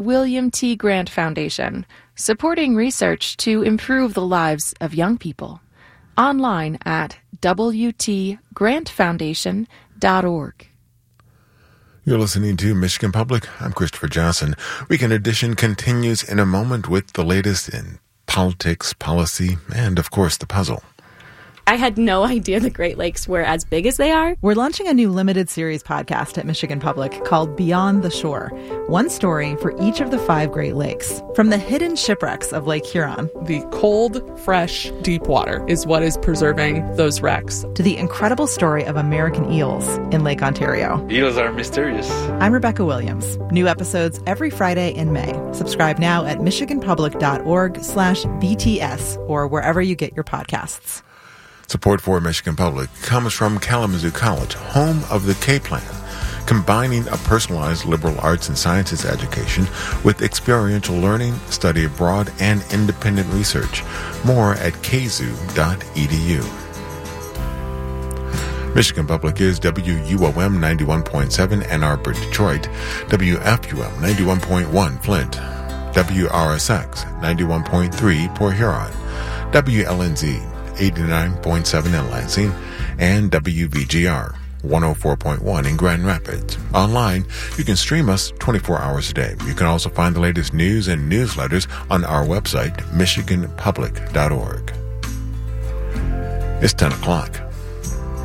William T. Grant Foundation, supporting research to improve the lives of young people. Online at wtgrantfoundation.org. You're listening to Michigan Public. I'm Christopher Johnson. Weekend Edition continues in a moment with the latest in politics, policy, and, of course, the puzzle. I had no idea the Great Lakes were as big as they are. We're launching a new limited series podcast at Michigan Public called Beyond the Shore. One story for each of the 5 Great Lakes. From the hidden shipwrecks of Lake Huron. The cold, fresh, deep water is what is preserving those wrecks. To the incredible story of American eels in Lake Ontario. Eels are mysterious. I'm Rebecca Williams. New episodes every Friday in May. Subscribe now at michiganpublic.org/BTS or wherever you get your podcasts. Support for Michigan Public comes from Kalamazoo College, home of the K-Plan, combining a personalized liberal arts and sciences education with experiential learning, study abroad, and independent research. More at kzoo.edu. Michigan Public is WUOM 91.7 Ann Arbor, Detroit, WFUM 91.1 Flint, WRSX 91.3 Port Huron, WLNZ 89.7 in Lansing, and WVGR 104.1 in Grand Rapids. Online, you can stream us 24 hours a day. You can also find the latest news and newsletters on our website, michiganpublic.org. It's 10 o'clock.